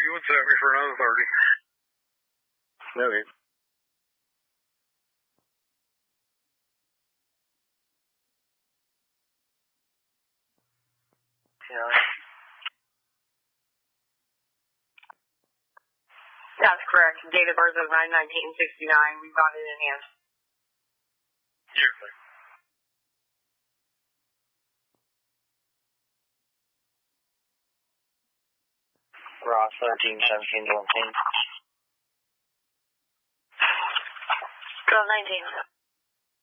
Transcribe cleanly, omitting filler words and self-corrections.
you would set me for another 30. Okay. Yeah. That's correct. Date of birth is 9/1969. We got it in hand. Usually. Ross 13, 17, 19. Go 19.